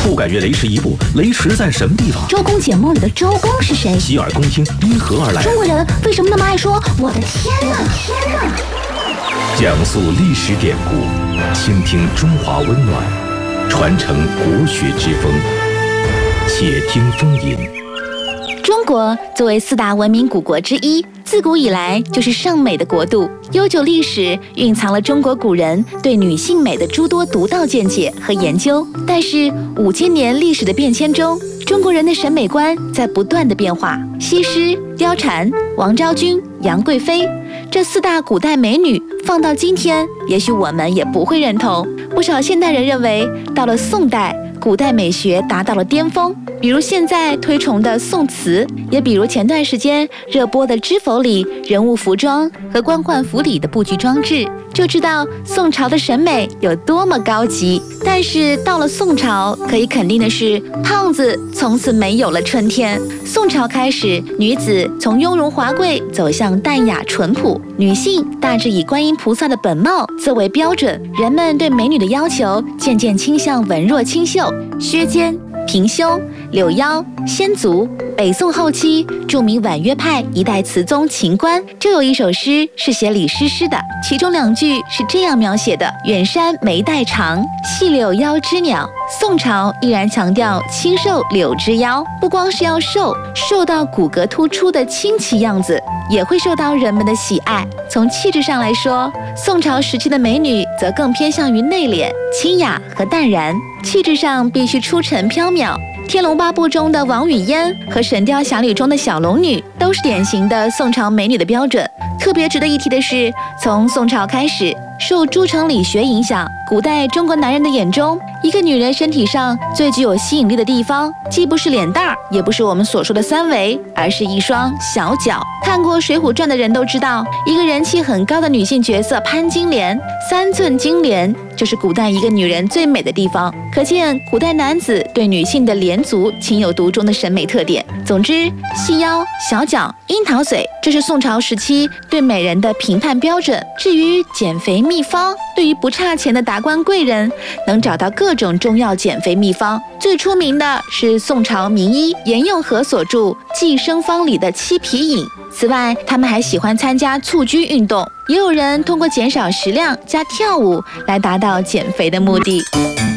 不敢越雷池一步，雷池在什么地方？ 周公解梦里的周公是谁？ 洗耳恭听，因何而来？ 中国人为什么那么爱说我的天哪？ 讲述历史典故，倾听中华温暖，传承国学之风。且听风吟。 中国作为4大文明古国之一，自古以来就是尚美的国度，悠久历史蕴藏了中国古人对女性美的诸多独到见解和研究。但是5000年历史的变迁中，中国人的审美观在不断的变化。西施、貂蝉、王昭君、杨贵妃这4大古代美女放到今天，也许我们也不会认同。不少现代人认为，到了宋代，古代美学达到了巅峰，比如现在推崇的宋词，也比如前段时间热播的《知否》里人物服装和官宦府里的布局装置，就知道宋朝的审美有多么高级。但是到了宋朝，可以肯定的是，胖子从此没有了春天。宋朝开始，女子从雍容华贵走向淡雅淳朴，女性大致以观音菩萨的本貌作为标准，人们对美女的要求渐渐倾向文弱清秀、削肩、平胸、柳腰、仙足。北宋后期，著名婉约派一代词宗秦观就有一首诗是写李师师的，其中2句是这样描写的：远山眉黛长，细柳腰织鸟。宋朝依然强调清瘦柳枝腰，不光是要瘦到骨骼突出的清奇样子，也会受到人们的喜爱。从气质上来说，宋朝时期的美女则更偏向于内敛、清雅和淡然，气质上必须出尘飘渺。《天龙八部》中的王语嫣和《神雕侠侣》中的小龙女都是典型的宋朝美女的标准。特别值得一提的是，从宋朝开始，受诸城理学影响，古代中国男人的眼中，一个女人身体上最具有吸引力的地方，既不是脸蛋儿，也不是我们所说的3围，而是一双小脚。看过《水浒传》的人都知道，一个人气很高的女性角色潘金莲，3寸金莲就是古代一个女人最美的地方。可见古代男子对女性的莲足情有独钟的审美特点。总之，细腰、小脚、樱桃嘴，这是宋朝时期对美人的评判标准。至于减肥秘方，对于不差钱的达官贵人，能找到各种中药减肥秘方。最出名的是宋朝名医严用和所著《寄生方》里的七皮饮。此外，他们还喜欢参加蹴鞠运动，也有人通过减少食量加跳舞来达到减肥的目的。